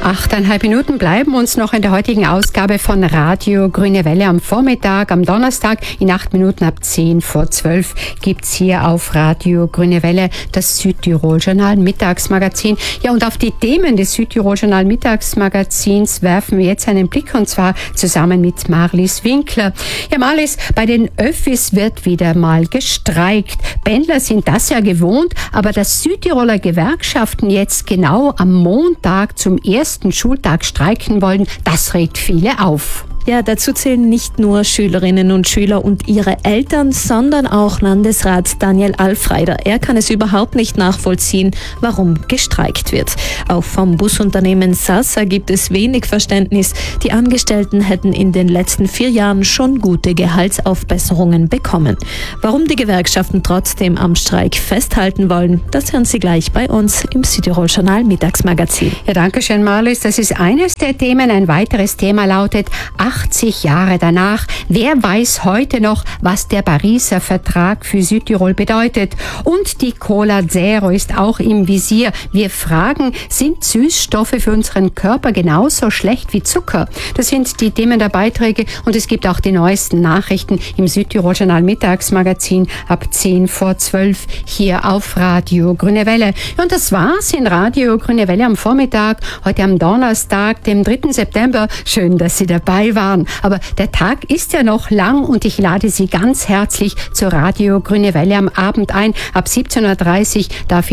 8,5 Minuten bleiben uns noch in der heutigen Ausgabe von Radio Grüne Welle am Vormittag, am Donnerstag. In 8 Minuten ab 10:10 gibt's hier auf Radio Grüne Welle das Südtirol-Journal Mittagsmagazin. Ja, und auf die Themen des Südtirol-Journal Mittagsmagazins werfen wir jetzt einen Blick, und zwar zusammen mit Marlies Winkler. Ja, Marlies, bei den Öffis wird wieder mal gestreikt. Pendler sind das ja gewohnt, aber dass Südtiroler Gewerkschaften jetzt genau am Montag zum ersten Schultag streiken wollen, das regt viele auf. Ja, dazu zählen nicht nur Schülerinnen und Schüler und ihre Eltern, sondern auch Landesrat Daniel Alfreider. Er kann es überhaupt nicht nachvollziehen, warum gestreikt wird. Auch vom Busunternehmen Sasa gibt es wenig Verständnis. Die Angestellten hätten in den letzten 4 Jahren schon gute Gehaltsaufbesserungen bekommen. Warum die Gewerkschaften trotzdem am Streik festhalten wollen, das hören Sie gleich bei uns im Südtirol-Journal Mittagsmagazin. Ja, danke schön, Marlies. Das ist eines der Themen. Ein weiteres Thema lautet 80 Jahre danach. Wer weiß heute noch, was der Pariser Vertrag für Südtirol bedeutet? Und die Cola Zero ist auch im Visier. Wir fragen, sind Süßstoffe für unseren Körper genauso schlecht wie Zucker? Das sind die Themen der Beiträge, und es gibt auch die neuesten Nachrichten im Südtirol-Journal Mittagsmagazin ab 10:10 hier auf Radio Grüne Welle. Und das war's in Radio Grüne Welle am Vormittag, heute am Donnerstag, dem 3. September. Schön, dass Sie dabei waren. Aber der Tag ist ja noch lang, und ich lade Sie ganz herzlich zur Radio Grüne Welle am Abend ein. Ab 17:30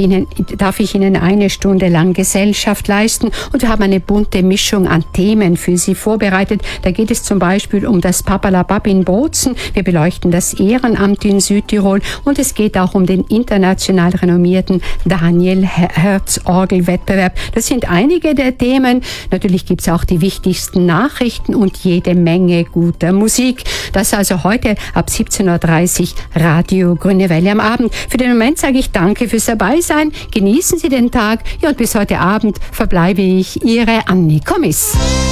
darf ich Ihnen eine Stunde lang Gesellschaft leisten, und wir haben eine bunte Mischung an Themen für Sie vorbereitet. Da geht es zum Beispiel um das Papalapap in Bozen. Wir beleuchten das Ehrenamt in Südtirol, und es geht auch um den international renommierten Daniel Herz Orgelwettbewerb. Das sind einige der Themen. Natürlich gibt es auch die wichtigsten Nachrichten und jede Menge guter Musik. Das also heute ab 17:30 Radio Grüne Welle am Abend. Für den Moment sage ich danke fürs Dabeisein. Genießen Sie den Tag. Ja, und bis heute Abend verbleibe ich Ihre Anni Kommis.